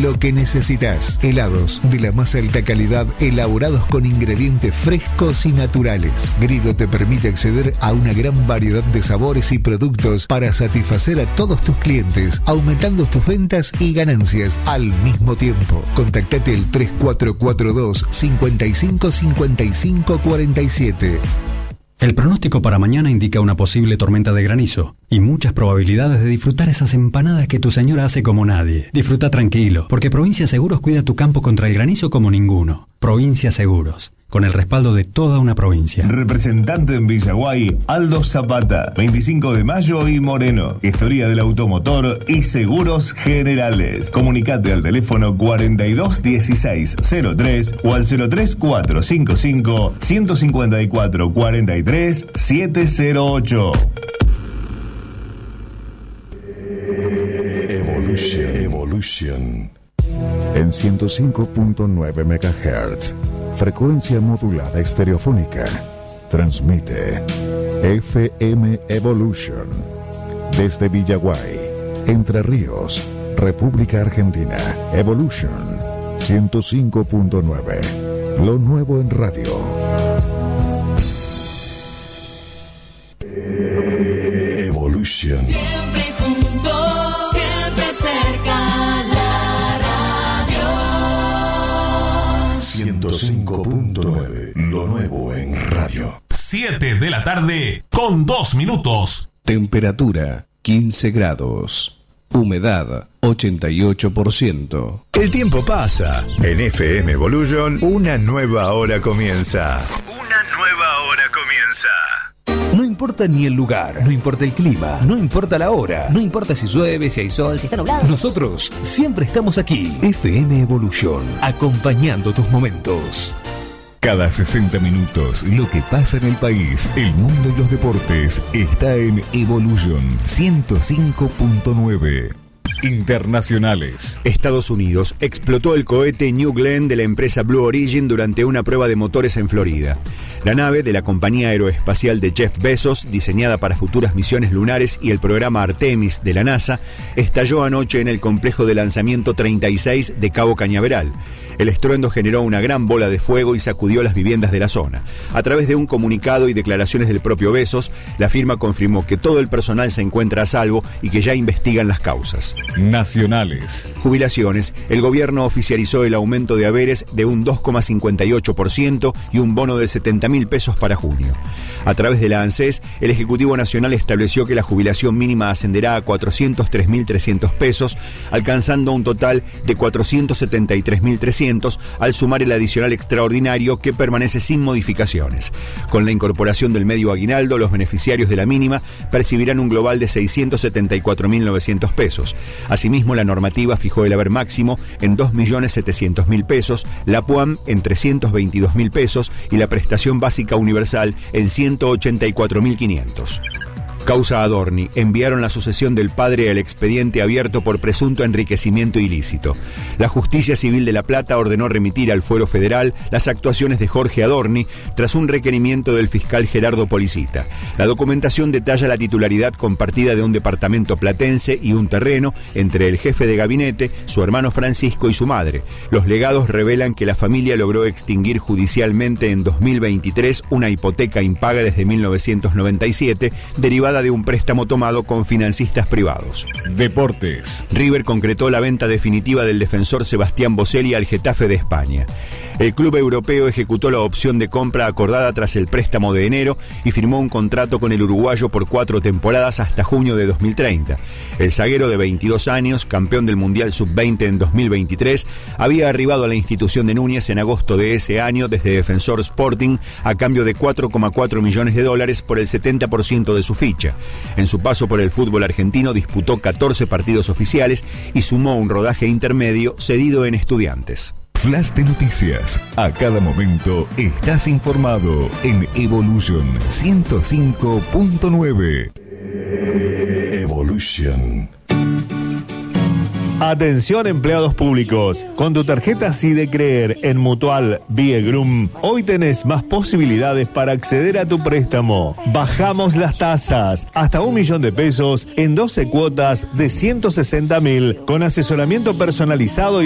lo que necesitas. Helados de la más alta calidad, elaborados con ingredientes frescos y naturales. Grido te permite acceder a una gran variedad de sabores y productos para satisfacer a todos tus clientes, aumentando tus ventas y ganancias al mismo tiempo. Contactate al 3442 55 55 47. El pronóstico para mañana indica una posible tormenta de granizo y muchas probabilidades de disfrutar esas empanadas que tu señora hace como nadie. Disfruta tranquilo, porque Provincia Seguros cuida tu campo contra el granizo como ninguno. Provincia Seguros, con el respaldo de toda una provincia. Representante en Villaguay, Aldo Zapata, 25 de Mayo y Moreno. Gestoría del automotor y seguros generales. Comunicate al teléfono 421603 o al 03455 154 43 708. Evolution. En 105.9 MHz, frecuencia modulada estereofónica, transmite FM Evolution desde Villaguay, Entre Ríos, República Argentina. Evolution 105.9, lo nuevo en radio. Evolution. Siempre juntos, siempre cerca, la radio 105.9, lo nuevo en radio. 7 de la tarde con 2 minutos. Temperatura 15 grados. Humedad 88%. El tiempo pasa. En FM Evolution, una nueva hora comienza. Una nueva hora comienza. No importa ni el lugar, no importa el clima, no importa la hora, no importa si llueve, si hay sol, si está nublado. Nosotros siempre estamos aquí. FM Evolution, acompañando tus momentos. Cada 60 minutos, lo que pasa en el país, el mundo y los deportes está en Evolution 105.9. Internacionales. Estados Unidos explotó el cohete New Glenn de la empresa Blue Origin durante una prueba de motores en Florida. La nave de la compañía aeroespacial de Jeff Bezos, diseñada para futuras misiones lunares y el programa Artemis de la NASA, estalló anoche en el complejo de lanzamiento 36 de Cabo Cañaveral. El estruendo generó una gran bola de fuego y sacudió las viviendas de la zona. A través de un comunicado y declaraciones del propio Bezos, la firma confirmó que todo el personal se encuentra a salvo y que ya investigan las causas. Nacionales. Jubilaciones. El gobierno oficializó el aumento de haberes de un 2,58% y un bono de 70.000 pesos para junio. A través de la ANSES, el Ejecutivo Nacional estableció que la jubilación mínima ascenderá a 403.300 pesos, alcanzando un total de 473.300 al sumar el adicional extraordinario que permanece sin modificaciones. Con la incorporación del medio aguinaldo, los beneficiarios de la mínima percibirán un global de 674.900 pesos. Asimismo, la normativa fijó el haber máximo en 2.700.000 pesos, la PUAM en 322.000 pesos y la prestación básica universal en 184.500. Causa Adorni. Enviaron la sucesión del padre al expediente abierto por presunto enriquecimiento ilícito. La Justicia Civil de La Plata ordenó remitir al Fuero Federal las actuaciones de Jorge Adorni tras un requerimiento del fiscal Gerardo Policita. La documentación detalla la titularidad compartida de un departamento platense y un terreno entre el jefe de gabinete, su hermano Francisco y su madre. Los legados revelan que la familia logró extinguir judicialmente en 2023 una hipoteca impaga desde 1997, derivada de un préstamo tomado con financistas privados. Deportes. River concretó la venta definitiva del defensor Sebastián Boselli al Getafe de España. El club europeo ejecutó la opción de compra acordada tras el préstamo de enero y firmó un contrato con el uruguayo por 4 temporadas hasta junio de 2030. El zaguero de 22 años, campeón del Mundial Sub-20 en 2023, había arribado a la institución de Núñez en agosto de ese año desde Defensor Sporting a cambio de $4,4 millones por el 70% de su ficha. En su paso por el fútbol argentino disputó 14 partidos oficiales y sumó un rodaje intermedio cedido en Estudiantes. Flash de noticias. A cada momento estás informado en Evolution 105.9. Evolution. Atención empleados públicos, con tu tarjeta SIDE Creer en Mutual Viegrum, hoy tenés más posibilidades para acceder a tu préstamo. Bajamos las tasas, hasta $1 millón en 12 cuotas de 160.000, con asesoramiento personalizado y